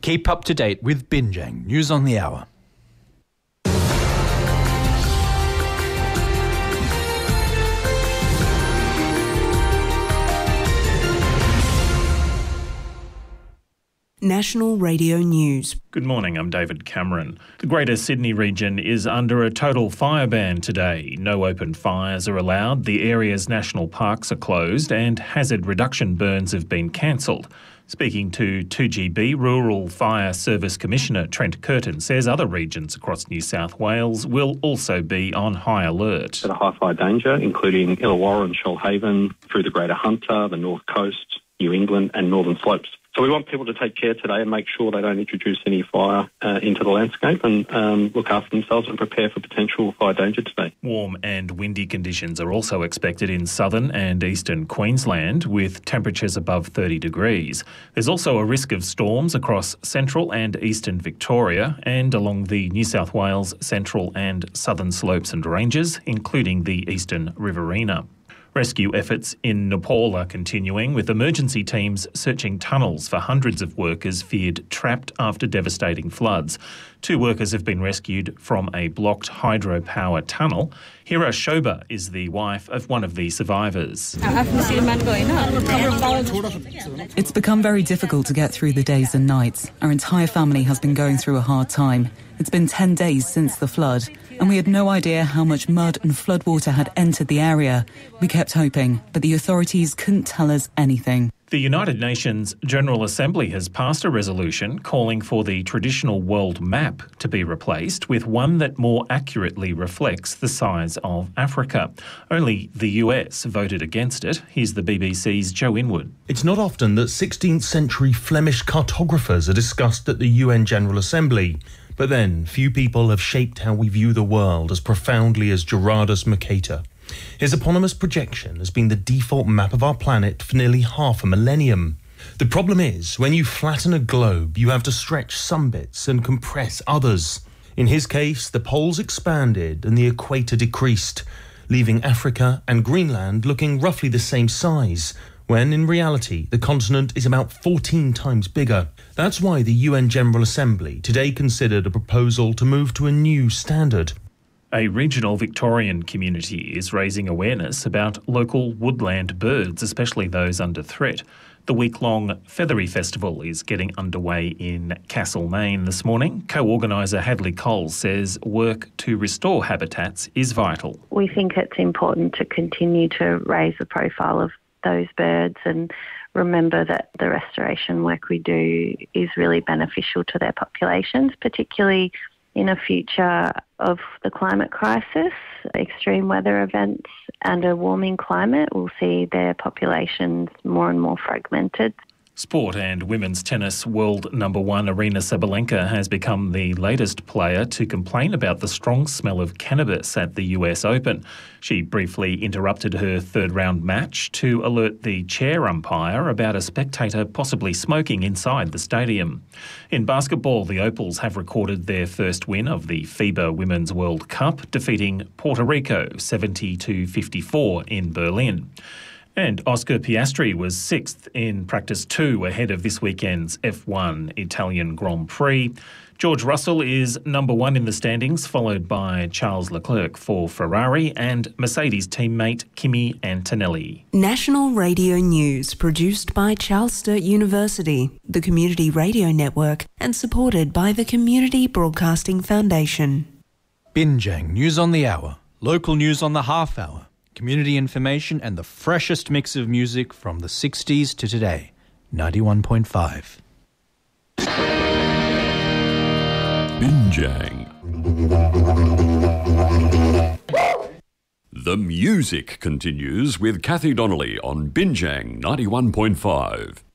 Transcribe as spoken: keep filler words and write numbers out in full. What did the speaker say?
Keep up to date with Binjang News on the Hour. National Radio News. Good morning, I'm David Cameron. The Greater Sydney region is under a total fire ban today. No open fires are allowed, the area's national parks are closed and hazard reduction burns have been cancelled. Speaking to two G B, Rural Fire Service Commissioner Trent Curtin says other regions across New South Wales will also be on high alert. At a high fire danger, including Illawarra and Shoalhaven, through the Greater Hunter, the North Coast, New England and Northern Slopes. So we want people to take care today and make sure they don't introduce any fire uh, into the landscape and um, look after themselves and prepare for potential fire danger today. Warm and windy conditions are also expected in southern and eastern Queensland with temperatures above thirty degrees. There's also a risk of storms across central and eastern Victoria and along the New South Wales central and southern slopes and ranges, including the eastern Riverina. Rescue efforts in Nepal are continuing, with emergency teams searching tunnels for hundreds of workers feared trapped after devastating floods. Two workers have been rescued from a blocked hydropower tunnel. Hira Shoba is the wife of one of the survivors. It's become very difficult to get through the days and nights. Our entire family has been going through a hard time. It's been ten days since the flood, and we had no idea how much mud and floodwater had entered the area. We kept hoping, but the authorities couldn't tell us anything. The United Nations General Assembly has passed a resolution calling for the traditional world map to be replaced with one that more accurately reflects the size of Africa. Only the U S voted against it. Here's the B B C's Joe Inwood. It's not often that sixteenth century Flemish cartographers are discussed at the U N General Assembly. But then, few people have shaped how we view the world as profoundly as Gerardus Mercator. His eponymous projection has been the default map of our planet for nearly half a millennium. The problem is, when you flatten a globe, you have to stretch some bits and compress others. In his case, the poles expanded and the equator decreased, leaving Africa and Greenland looking roughly the same size, when in reality the continent is about fourteen times bigger. That's why the U N General Assembly today considered a proposal to move to a new standard. A regional Victorian community is raising awareness about local woodland birds, especially those under threat. The week-long Feathery Festival is getting underway in Castlemaine this morning. Co-organiser Hadley Cole says work to restore habitats is vital. We think it's important to continue to raise the profile of those birds and remember that the restoration work we do is really beneficial to their populations, particularly in a future of the climate crisis, extreme weather events and a warming climate will see their populations more and more fragmented. Sport and women's tennis world number one Aryna Sabalenka has become the latest player to complain about the strong smell of cannabis at the U S Open. She briefly interrupted her third round match to alert the chair umpire about a spectator possibly smoking inside the stadium. In basketball, the Opals have recorded their first win of the FIBA Women's World Cup, defeating Puerto Rico seventy to fifty-four in Berlin. And Oscar Piastri was sixth in practice two ahead of this weekend's F one Italian Grand Prix. George Russell is number one in the standings, followed by Charles Leclerc for Ferrari and Mercedes teammate Kimi Antonelli. National Radio News, produced by Charles Sturt University, the Community Radio Network, and supported by the Community Broadcasting Foundation. Binjang News on the Hour, local news on the half hour, community information and the freshest mix of music from the sixties to today. ninety-one point five. Binjang. The music continues with Kathy Donnelly on Binjang ninety-one point five.